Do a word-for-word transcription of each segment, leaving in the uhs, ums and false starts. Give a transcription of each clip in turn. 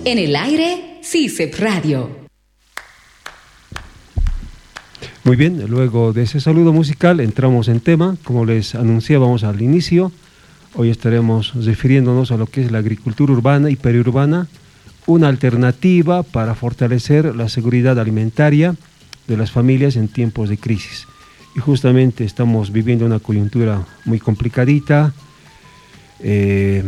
En el aire, CICEP Radio. Muy bien, luego de ese saludo musical entramos en tema. Como les anunciábamos al inicio, hoy estaremos refiriéndonos a lo que es la agricultura urbana y periurbana, una alternativa para fortalecer la seguridad alimentaria de las familias en tiempos de crisis. Y justamente estamos viviendo una coyuntura muy complicadita. Eh,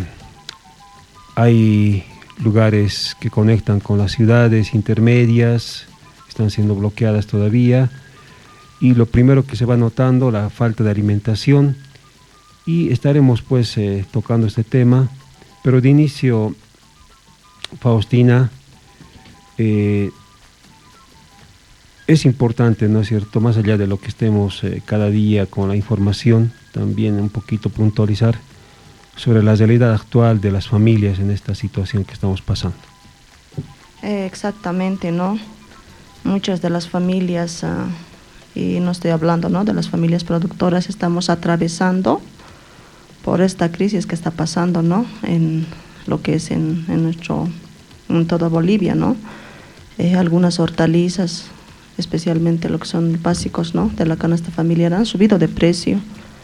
hay lugares que conectan con las ciudades intermedias, están siendo bloqueadas todavía, y lo primero que se va notando, la falta de alimentación, y estaremos pues eh, tocando este tema, pero de inicio, Faustina, eh, es importante, ¿no es cierto?, más allá de lo que estemos eh, cada día con la información, también un poquito puntualizar sobre la realidad actual de las familias en esta situación que estamos pasando. Eh, exactamente, ¿no? Muchas de las familias, uh, y no estoy hablando, ¿no?, de las familias productoras, estamos atravesando por esta crisis que está pasando, ¿no?, en lo que es en, en nuestro, en toda Bolivia, ¿no? Eh, algunas hortalizas, especialmente lo que son básicos, ¿no?, de la canasta familiar, han subido de precio.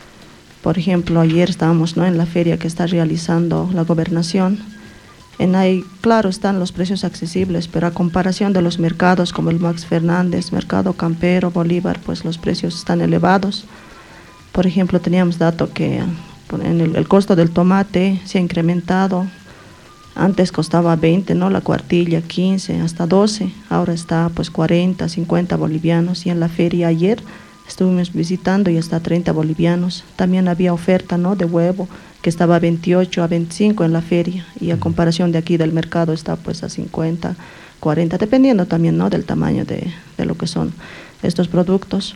Por ejemplo, ayer estábamos, ¿no?, en la feria que está realizando la gobernación. En ahí, claro, están los precios accesibles, pero a comparación de los mercados como el Max Fernández, Mercado Campero, Bolívar, pues los precios están elevados. Por ejemplo, teníamos dato que en el, el costo del tomate se ha incrementado. Antes costaba veinte, ¿no?, la cuartilla, quince, hasta doce. Ahora está pues cuarenta, cincuenta bolivianos. Y en la feria ayer estuvimos visitando y está treinta bolivianos. También había oferta, ¿no?, de huevo, que estaba a veintiocho, a veinticinco en la feria, y a comparación de aquí del mercado está pues a cincuenta, cuarenta, dependiendo también, ¿no?, del tamaño de, de lo que son estos productos.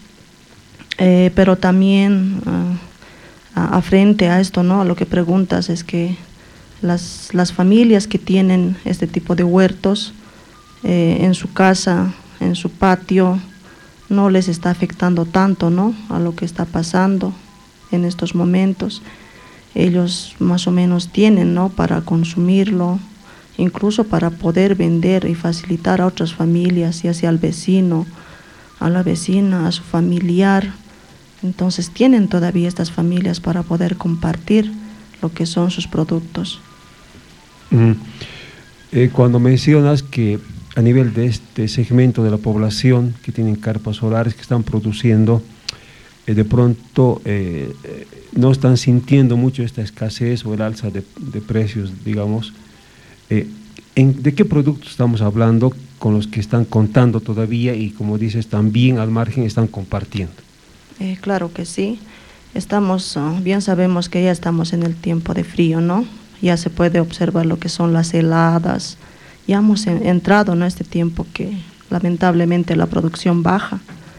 Eh, pero también uh, a, a frente a esto, ¿no?, a lo que preguntas es que las, las familias que tienen este tipo de huertos eh, en su casa, en su patio, no les está afectando tanto, ¿no?, a lo que está pasando en estos momentos. Ellos más o menos tienen, ¿no?, para consumirlo, incluso para poder vender y facilitar a otras familias, ya sea al vecino, a la vecina, a su familiar. Entonces tienen todavía estas familias para poder compartir lo que son sus productos. Mm. Eh, cuando mencionas que a nivel de este segmento de la población que tienen carpas solares que están produciendo, eh, de pronto eh, eh, no están sintiendo mucho esta escasez o el alza de, de precios, digamos, eh, ¿en, ¿de qué productos estamos hablando con los que están contando todavía y, como dices, también al margen están compartiendo? Eh, claro que sí, estamos, uh, bien sabemos que ya estamos en el tiempo de frío, ¿no? Ya se puede observar lo que son las heladas. Ya hemos entrado en este tiempo que lamentablemente la producción baja.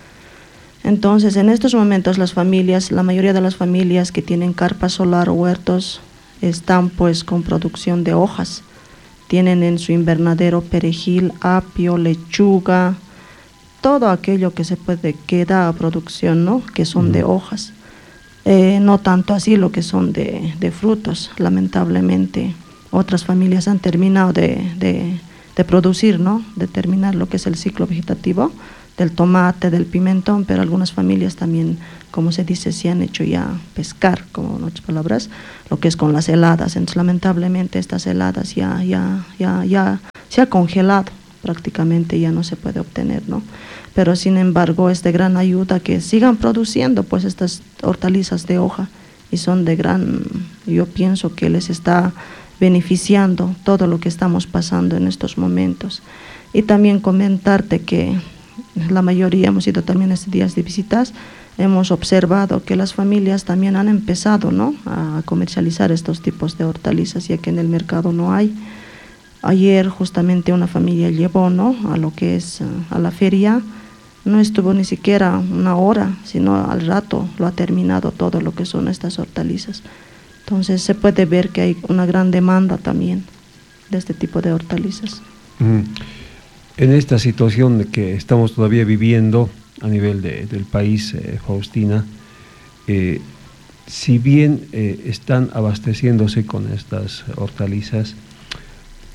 Entonces, en estos momentos las familias, la mayoría de las familias que tienen carpa solar o huertos están pues con producción de hojas. Tienen en su invernadero perejil, apio, lechuga, todo aquello que se puede que da a producción, ¿no?, que son de hojas. Eh, no tanto así lo que son de, de frutos. Lamentablemente otras familias han terminado de, de, de producir, ¿no?, de terminar lo que es el ciclo vegetativo del tomate, del pimentón, pero algunas familias también, como se dice, se han hecho ya pescar, como en otras palabras, lo que es con las heladas. Entonces, lamentablemente estas heladas ya, ya, ya, ya se ha congelado, prácticamente ya no se puede obtener, ¿no? Pero sin embargo es de gran ayuda que sigan produciendo pues estas hortalizas de hoja, y son de gran, yo pienso que les está beneficiando todo lo que estamos pasando en estos momentos. Y también comentarte que la mayoría hemos ido también estos días de visitas, hemos observado que las familias también han empezado, ¿no?, a comercializar estos tipos de hortalizas, ya que en el mercado no hay. Ayer justamente una familia llevó, ¿no?, a lo que es a la feria, no estuvo ni siquiera una hora, sino al rato lo ha terminado todo lo que son estas hortalizas. Entonces se puede ver que hay una gran demanda también de este tipo de hortalizas. Mm. En esta situación que estamos todavía viviendo a nivel de, del país, eh, Faustina, eh, si bien eh, están abasteciéndose con estas hortalizas,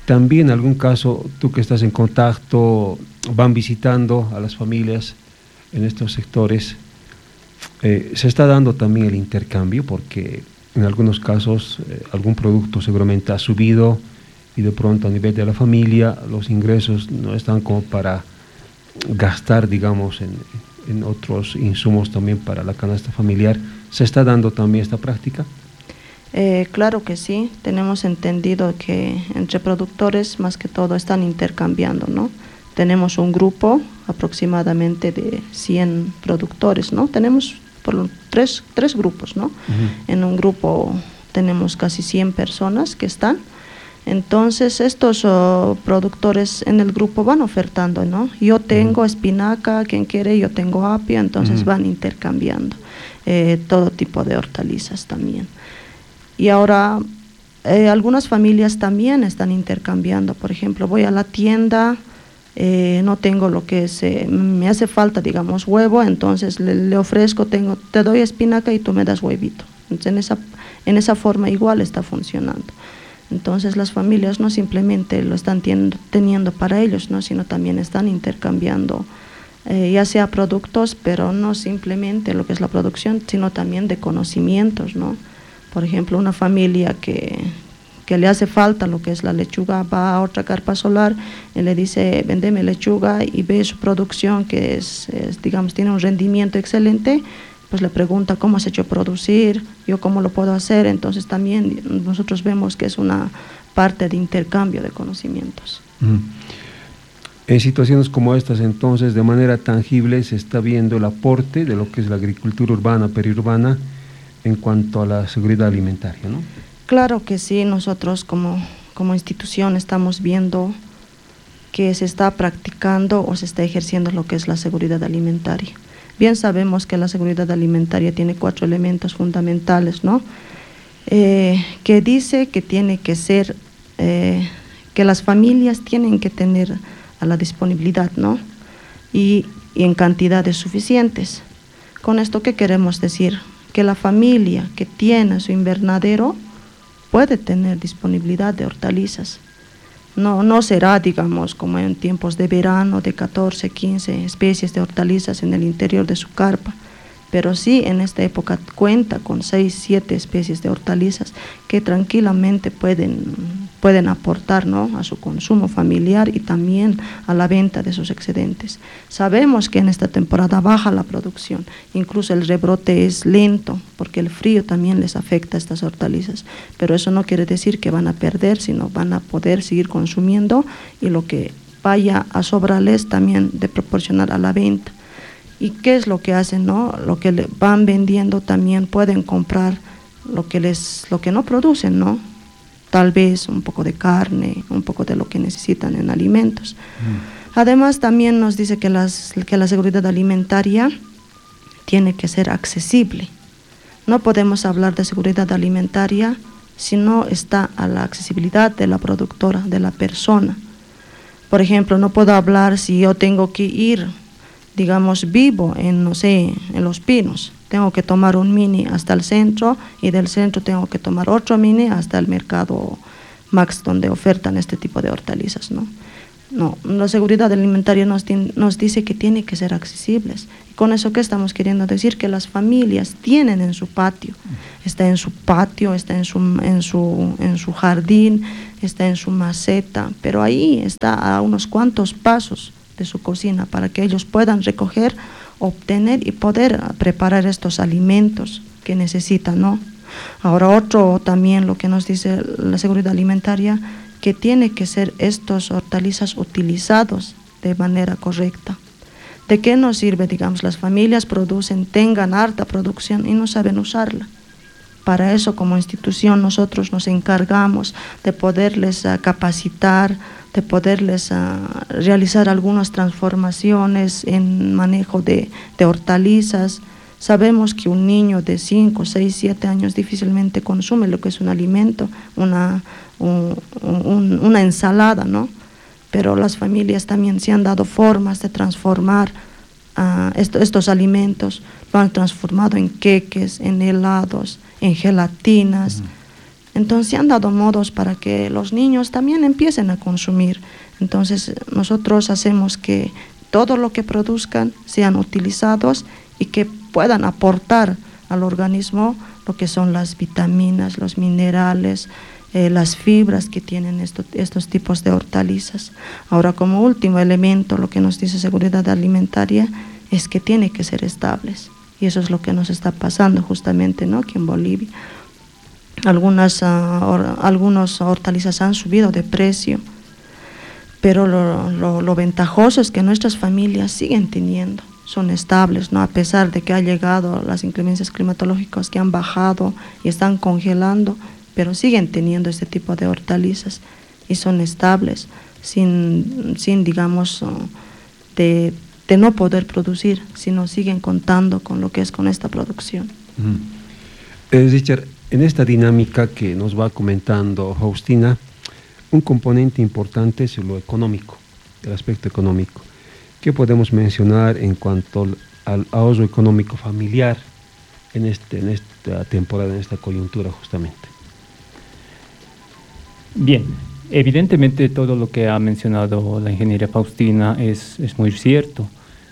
también en algún caso, tú que estás en contacto, van visitando a las familias en estos sectores, eh, se está dando también el intercambio, porque en algunos casos eh, algún producto seguramente ha subido y de pronto a nivel de la familia los ingresos no están como para gastar, digamos, en, en otros insumos también para la canasta familiar. ¿Se está dando también esta práctica? Eh, claro que sí, tenemos entendido que entre productores más que todo están intercambiando, ¿no? Tenemos un grupo aproximadamente de cien productores, ¿no? Tenemos por lo, tres, tres grupos, ¿no? Uh-huh. En un grupo tenemos casi cien personas que están. Entonces estos oh, productores en el grupo van ofertando, ¿no? Yo tengo uh-huh. espinaca, quien quiere, yo tengo apio, entonces uh-huh. van intercambiando eh, todo tipo de hortalizas también. Y ahora eh, algunas familias también están intercambiando. Por ejemplo, voy a la tienda, eh, no tengo lo que es, eh, me hace falta, digamos, huevo, entonces le, le ofrezco, tengo, te doy espinaca y tú me das huevito. Entonces, en esa, en esa forma igual está funcionando. Entonces las familias no simplemente lo están ten, teniendo para ellos, ¿no? Sino también están intercambiando, eh, ya sea productos, pero no simplemente lo que es la producción, sino también de conocimientos, ¿no? Por ejemplo, una familia que, que le hace falta lo que es la lechuga, va a otra carpa solar y le dice, vendeme lechuga, y ve su producción que es, es, digamos, tiene un rendimiento excelente, pues le pregunta cómo has hecho producir, yo cómo lo puedo hacer. Entonces también nosotros vemos que es una parte de intercambio de conocimientos. Mm. En situaciones como estas, entonces, de manera tangible se está viendo el aporte de lo que es la agricultura urbana, periurbana, en cuanto a la seguridad alimentaria, ¿no? Claro que sí, nosotros como, como institución estamos viendo que se está practicando o se está ejerciendo lo que es la seguridad alimentaria. Bien sabemos que la seguridad alimentaria tiene cuatro elementos fundamentales, ¿no? Eh, que dice que tiene que ser, eh, que las familias tienen que tener a la disponibilidad, ¿no? Y, y en cantidades suficientes. ¿Con esto qué queremos decir? Que la familia que tiene su invernadero puede tener disponibilidad de hortalizas. No, no será, digamos, como en tiempos de verano, de catorce, quince especies de hortalizas en el interior de su carpa, pero sí en esta época cuenta con seis, siete especies de hortalizas que tranquilamente pueden, pueden aportar, ¿no?, a su consumo familiar y también a la venta de sus excedentes. Sabemos que en esta temporada baja la producción, incluso el rebrote es lento porque el frío también les afecta a estas hortalizas, pero eso no quiere decir que van a perder, sino van a poder seguir consumiendo y lo que vaya a sobrarles también de proporcionar a la venta. ¿Y qué es lo que hacen, no? Lo que le van vendiendo también pueden comprar lo que les, lo que no producen, ¿no? Tal vez un poco de carne, un poco de lo que necesitan en alimentos. Mm. Además también nos dice que, las, que la seguridad alimentaria tiene que ser accesible. No podemos hablar de seguridad alimentaria si no está a la accesibilidad de la productora, de la persona. Por ejemplo, no puedo hablar si yo tengo que ir, digamos, vivo en, no sé, en Los Pinos, tengo que tomar un mini hasta el centro y del centro tengo que tomar otro mini hasta el mercado Max, donde ofertan este tipo de hortalizas, ¿no? No, la seguridad alimentaria nos, nos dice que tiene que ser accesibles. Y con eso, ¿qué estamos queriendo decir? Que las familias tienen en su patio, está en su patio, está en su, en su, en su jardín, está en su maceta, pero ahí está a unos cuantos pasos de su cocina para que ellos puedan recoger, obtener y poder preparar estos alimentos que necesitan, ¿no? Ahora otro también lo que nos dice la seguridad alimentaria, que tiene que ser estos hortalizas utilizados de manera correcta. ¿De qué nos sirve, digamos, las familias producen, tengan harta producción y no saben usarla? Para eso, como institución, nosotros nos encargamos de poderles uh, capacitar, de poderles uh, realizar algunas transformaciones en manejo de, de hortalizas. Sabemos que un niño de cinco, seis, siete años difícilmente consume lo que es un alimento, una, un, un, una ensalada, ¿no? Pero las familias también se han dado formas de transformar uh, esto, estos alimentos, lo han transformado en queques, en helados, en gelatinas. Uh-huh. Entonces se han dado modos para que los niños también empiecen a consumir. Entonces nosotros hacemos que todo lo que produzcan sean utilizados y que puedan aportar al organismo lo que son las vitaminas, los minerales, eh, las fibras que tienen esto, estos tipos de hortalizas. Ahora, como último elemento, lo que nos dice seguridad alimentaria es que tiene que ser estables, y eso es lo que nos está pasando justamente, ¿no?, aquí en Bolivia. Algunas, uh, or, algunos hortalizas han subido de precio, pero lo, lo, lo ventajoso es que nuestras familias siguen teniendo, son estables, ¿no?, a pesar de que ha llegado las inclemencias climatológicas que han bajado y están congelando, pero siguen teniendo este tipo de hortalizas y son estables, sin, sin digamos, uh, de, de no poder producir, sino siguen contando con lo que es con esta producción. Mm. Eh, Richard, en esta dinámica que nos va comentando Faustina, un componente importante es lo económico, el aspecto económico. ¿Qué podemos mencionar en cuanto al ahorro económico familiar en, este, en esta temporada, en esta coyuntura justamente? Bien, evidentemente todo lo que ha mencionado la ingeniera Faustina es, es muy cierto.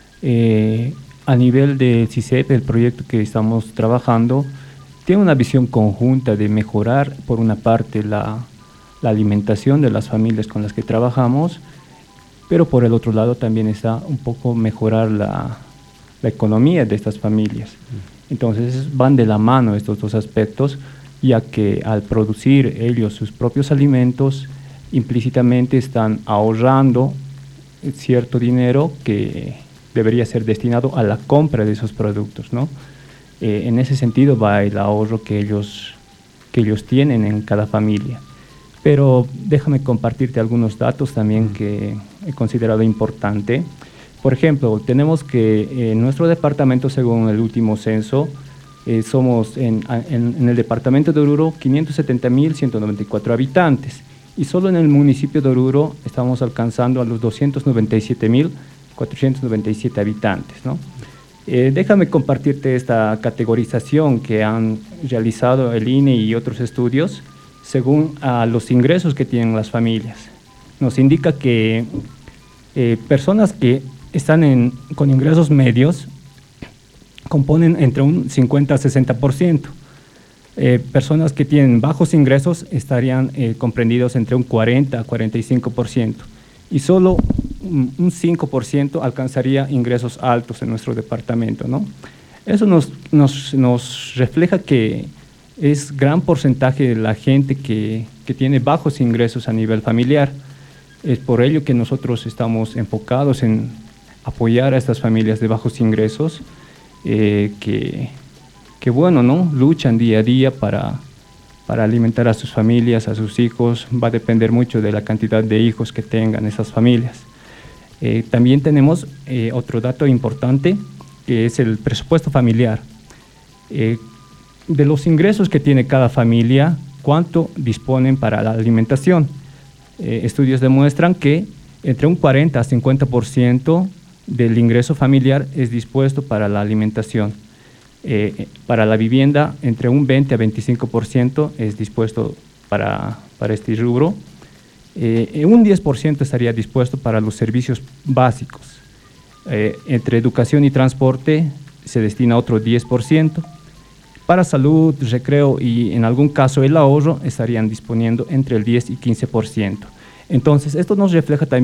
Eh, a nivel de C I C E P, el proyecto que estamos trabajando tiene una visión conjunta de mejorar, por una parte, la, la alimentación de las familias con las que trabajamos, pero por el otro lado también está un poco mejorar la, la economía de estas familias. Entonces van de la mano estos dos aspectos, ya que al producir ellos sus propios alimentos, implícitamente están ahorrando cierto dinero que debería ser destinado a la compra de esos productos, ¿no? Eh, en ese sentido va el ahorro que ellos, que ellos tienen en cada familia. Pero déjame compartirte algunos datos también que he considerado importante. Por ejemplo, tenemos que en nuestro departamento, según el último censo, eh, somos en, en, en el departamento de Oruro quinientos setenta mil ciento noventa y cuatro habitantes, y solo en el municipio de Oruro estamos alcanzando a los doscientos noventa y siete mil cuatrocientos noventa y siete habitantes, ¿no? Eh, déjame compartirte esta categorización que han realizado el I N E y otros estudios según a los ingresos que tienen las familias. Nos indica que eh, personas que están en, con ingresos medios componen entre un cincuenta a sesenta por ciento. Eh, personas que tienen bajos ingresos estarían eh, comprendidos entre un cuarenta a cuarenta y cinco por ciento. Y solo un, un cinco por ciento alcanzaría ingresos altos en nuestro departamento, ¿no? Eso nos, nos, nos refleja que es gran porcentaje de la gente que, que tiene bajos ingresos a nivel familiar. Es por ello que nosotros estamos enfocados en apoyar a estas familias de bajos ingresos, eh, que, que bueno, ¿no?, luchan día a día para, para alimentar a sus familias, a sus hijos. Va a depender mucho de la cantidad de hijos que tengan esas familias. Eh, también tenemos eh, otro dato importante, que es el presupuesto familiar. Eh, de los ingresos que tiene cada familia, ¿cuánto disponen para la alimentación? Eh, estudios demuestran que entre un cuarenta a cincuenta por ciento del ingreso familiar es dispuesto para la alimentación. Eh, para la vivienda, entre un veinte a veinticinco por ciento es dispuesto para, para este rubro. Eh, un diez por ciento estaría dispuesto para los servicios básicos. Eh, entre educación y transporte se destina otro diez por ciento. Para salud, recreo y en algún caso el ahorro estarían disponiendo entre el diez y quince por ciento. Entonces, esto nos refleja también